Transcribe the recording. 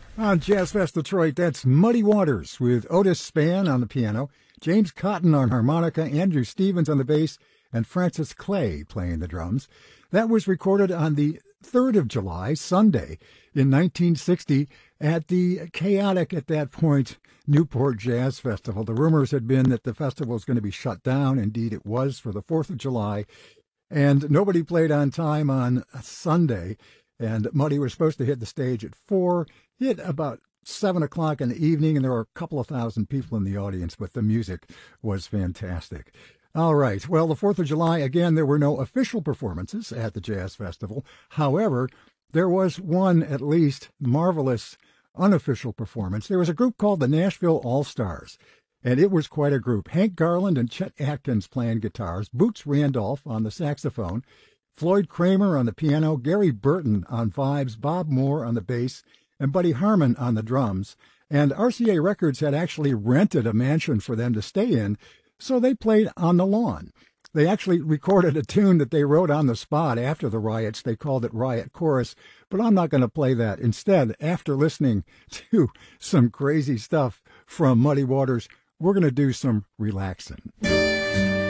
On Jazz Fest Detroit, that's Muddy Waters with Otis Spann on the piano, James Cotton on harmonica, Andrew Stevens on the bass, and Francis Clay playing the drums. That was recorded on the 3rd of July, Sunday, in 1960 at the chaotic, at that point, Newport Jazz Festival. The rumors had been that the festival was going to be shut down. Indeed, it was for the 4th of July, and nobody played on time on Sunday. And Muddy was supposed to hit the stage at 4, hit about 7 o'clock in the evening, and there were a couple of thousand people in the audience, but the music was fantastic. All right. Well, the 4th of July, again, there were no official performances at the Jazz Festival. However, there was one, at least, marvelous unofficial performance. There was a group called the Nashville All-Stars, and it was quite a group. Hank Garland and Chet Atkins playing guitars, Boots Randolph on the saxophone, Floyd Kramer on the piano, Gary Burton on vibes, Bob Moore on the bass, and Buddy Harman on the drums. And RCA Records had actually rented a mansion for them to stay in, so they played on the lawn. They actually recorded a tune that they wrote on the spot after the riots. They called it Riot Chorus, but I'm not going to play that. Instead, after listening to some crazy stuff from Muddy Waters, we're going to do some relaxing.